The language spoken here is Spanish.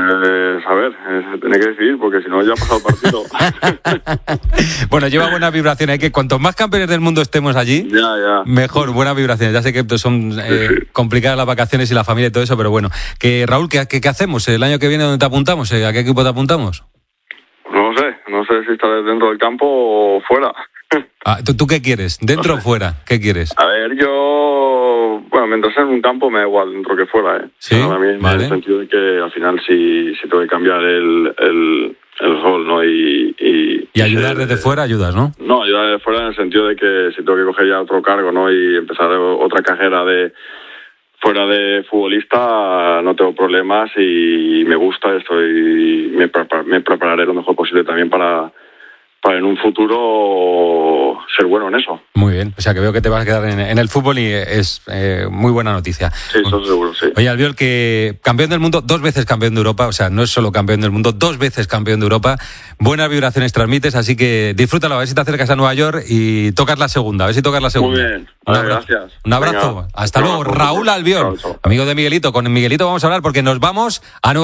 A ver, tiene que decidir, porque si no ya ha pasado el partido. Bueno, lleva buenas vibraciones. Hay que cuantos más campeones del mundo estemos allí, mejor, buenas vibraciones. Ya sé que son complicadas las vacaciones y la familia y todo eso, pero bueno. Que Raúl, ¿qué hacemos? ¿El año que viene dónde te apuntamos? ¿A qué equipo te apuntamos? No sé si estaré dentro del campo o fuera. ¿Tú qué quieres? ¿Dentro o fuera? ¿Qué quieres? A ver, yo... Bueno, mientras en un campo me da igual dentro que fuera, ¿eh? Sí, a mí, vale. En el sentido de que al final si tengo que cambiar el rol, ¿no? Y ayudar desde fuera, ayudas, ¿no? No, ayudar desde fuera en el sentido de que si tengo que coger ya otro cargo, ¿no? Y empezar otra carrera fuera de futbolista, no tengo problemas y me gusta esto y me prepararé lo mejor posible también para en un futuro ser bueno en eso. Muy bien, o sea que veo que te vas a quedar en el fútbol y es muy buena noticia. Sí, eso seguro, sí. Oye, Albiol, que campeón del mundo, 2 veces campeón de Europa, o sea, no es solo campeón del mundo, 2 veces campeón de Europa, buenas vibraciones transmites, así que disfrútalo, a ver si te acercas a Nueva York y tocas la segunda, Muy bien, gracias. Un abrazo, venga, hasta luego. Raúl Albiol, amigo de Miguelito, con Miguelito vamos a hablar porque nos vamos a Nueva York.